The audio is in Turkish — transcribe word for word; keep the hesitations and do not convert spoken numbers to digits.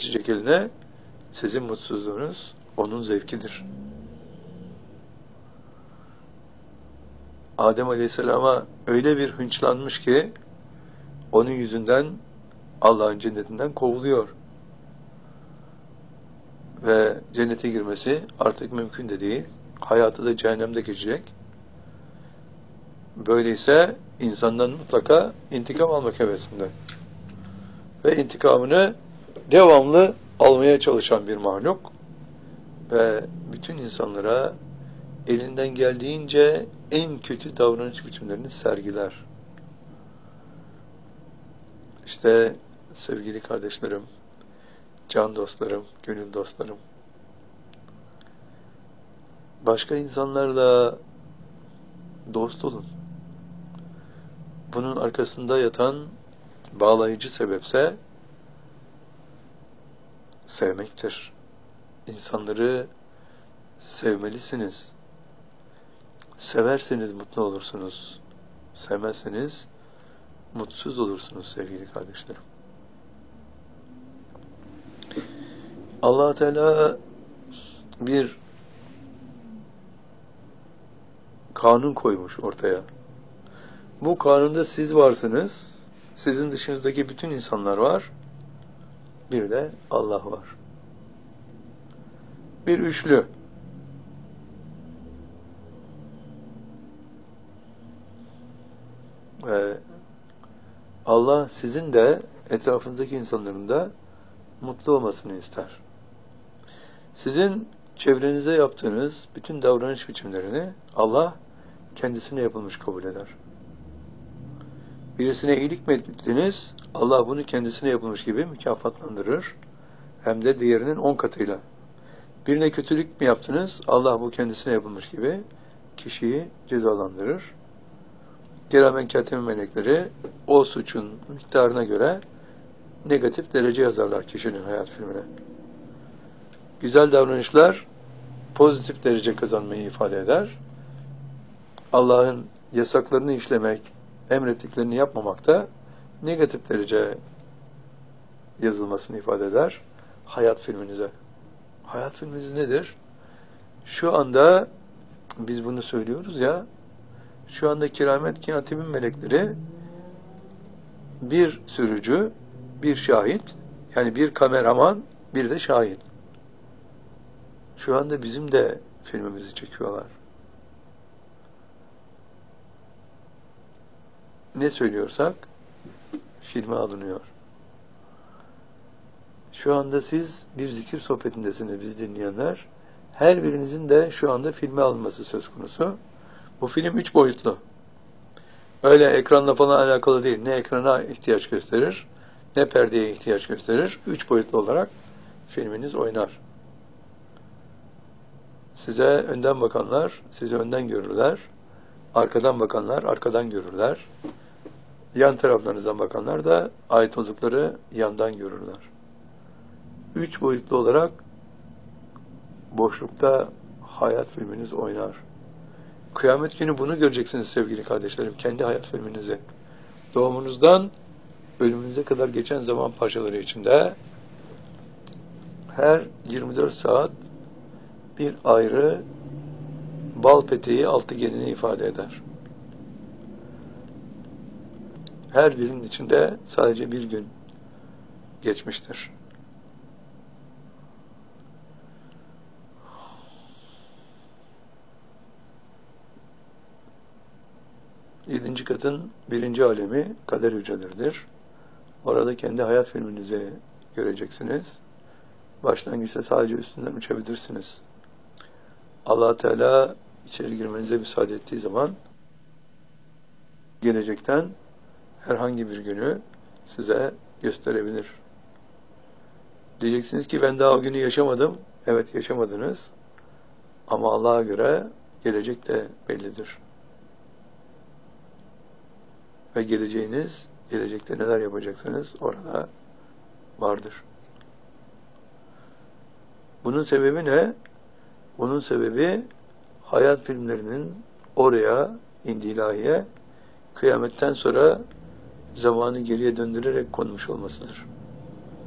geçecek eline, sizin mutsuzluğunuz onun zevkidir. Adem Aleyhisselam'a öyle bir hınçlanmış ki onun yüzünden Allah'ın cennetinden kovuluyor. Ve cennete girmesi artık mümkün de değil. Hayatı da cehennemde geçecek. Böyleyse insandan mutlaka intikam almak hevesinde. Ve intikamını devamlı almaya çalışan bir mahluk. Ve bütün insanlara elinden geldiğince en kötü davranış biçimlerini sergiler. İşte sevgili kardeşlerim, can dostlarım, gönül dostlarım, başka insanlarla dost olun. Bunun arkasında yatan bağlayıcı sebepse sevmektir. İnsanları sevmelisiniz. Severseniz mutlu olursunuz. Sevmezseniz mutsuz olursunuz sevgili kardeşlerim. Allah Teala bir kanun koymuş ortaya. Bu kanunda siz varsınız. Sizin dışınızdaki bütün insanlar var. Bir de Allah var. Bir üçlü. Ve Allah sizin de etrafınızdaki insanların da mutlu olmasını ister. Sizin çevrenize yaptığınız bütün davranış biçimlerini Allah kendisine yapılmış kabul eder. Birisine iyilik mi ettiniz? Allah bunu kendisine yapılmış gibi mükafatlandırır. Hem de diğerinin on katıyla. Birine kötülük mi yaptınız? Allah bu kendisine yapılmış gibi kişiyi cezalandırır. Kiramen kâtibîn melekleri o suçun miktarına göre negatif derece yazarlar kişinin hayat filmine. Güzel davranışlar pozitif derece kazanmayı ifade eder. Allah'ın yasaklarını işlemek, emrettiklerini yapmamak da negatif derece yazılmasını ifade eder hayat filminize. Hayat filminiz nedir? Şu anda biz bunu söylüyoruz ya, şu anda kiramet kâtibîn melekleri bir sürücü, bir şahit, yani bir kameraman, bir de şahit. Şu anda bizim de filmimizi çekiyorlar. Ne söylüyorsak filme alınıyor. Şu anda siz bir zikir sohbetindesiniz biz dinleyenler. Her birinizin de şu anda filme alınması söz konusu. Bu film üç boyutlu. Öyle ekranla falan alakalı değil. Ne ekrana ihtiyaç gösterir, ne perdeye ihtiyaç gösterir. Üç boyutlu olarak filminiz oynar. Size önden bakanlar, sizi önden görürler. Arkadan bakanlar, arkadan görürler. Yan taraflarınızdan bakanlar da ait oldukları yandan görürler. Üç boyutlu olarak boşlukta hayat filminiz oynar. Kıyamet günü bunu göreceksiniz sevgili kardeşlerim, kendi hayat filminizi. Doğumunuzdan ölümünüze kadar geçen zaman parçaları içinde her yirmi dört saat bir ayrı bal peteği altıgenini ifade eder. Her birinin içinde sadece bir gün geçmiştir. Yedinci katın birinci alemi kader hücreleridir. Orada kendi hayat filminizi göreceksiniz. Başlangıçta sadece üstünden uçabilirsiniz. Allah Teala içeri girmenize müsaade ettiği zaman gelecekten herhangi bir günü size gösterebilir. Diyeceksiniz ki ben daha o günü yaşamadım. Evet, yaşamadınız. Ama Allah'a göre gelecek de bellidir. Ve geleceğiniz, gelecekte neler yapacaksınız orada vardır. Bunun sebebi ne? Bunun sebebi hayat filmlerinin oraya, indi ilahiye, kıyametten sonra zamanı geriye döndürerek konmuş olmasıdır.